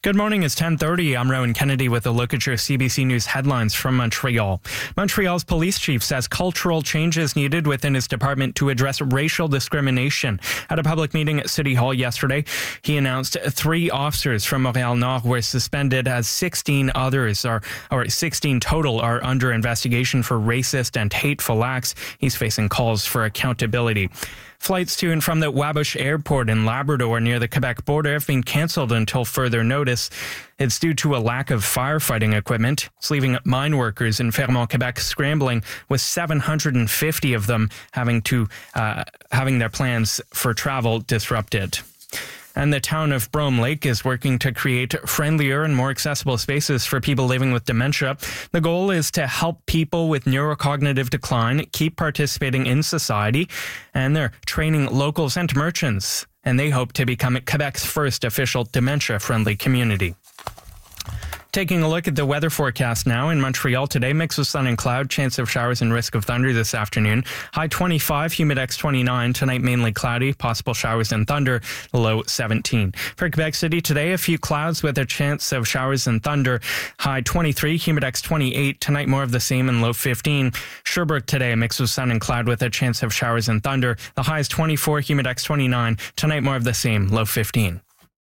Good morning, it's 10:30. I'm Rowan Kennedy with a look at your CBC News headlines from Montreal. Montreal's police chief says cultural change is needed within his department to address racial discrimination. At a public meeting at City Hall yesterday, he announced 3 officers from Montréal-Nord were suspended as 16 others or 16 total are under investigation for racist and hateful acts. He's facing calls for accountability. Flights to and from the Wabush Airport in Labrador near the Quebec border have been cancelled until further notice. It's due to a lack of firefighting equipment. It's leaving mine workers in Fermont, Quebec scrambling, with 750 of them having their plans for travel disrupted. And the town of Brome Lake is working to create friendlier and more accessible spaces for people living with dementia. The goal is to help people with neurocognitive decline keep participating in society, and they're training locals and merchants, and they hope to become Quebec's first official dementia-friendly community. Taking a look at the weather forecast now. In Montreal today, mix of sun and cloud, chance of showers and risk of thunder this afternoon. High 25, humidex 29. Tonight, mainly cloudy, possible showers and thunder, low 17. For Quebec City today, a few clouds with a chance of showers and thunder. High 23, humidex 28. Tonight, more of the same and low 15. Sherbrooke today, a mix of sun and cloud with a chance of showers and thunder. The high is 24, humidex 29. Tonight, more of the same, low 15.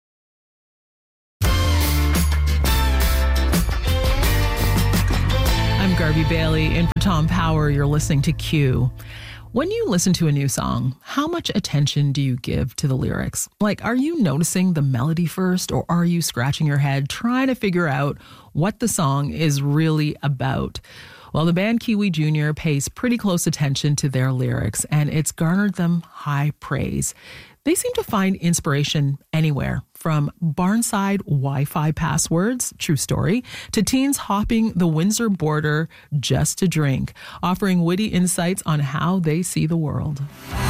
I'm Garvey Bailey. In for Tom Power, you're listening to Q. When you listen to a new song, how much attention do you give to the lyrics? Like, are you noticing the melody first, or are you scratching your head trying to figure out what the song is really about? Well, the band Kiwi Jr. pays pretty close attention to their lyrics, and it's garnered them high praise. They seem to find inspiration anywhere, from barnside Wi-Fi passwords, true story, to teens hopping the Windsor border just to drink, offering witty insights on how they see the world.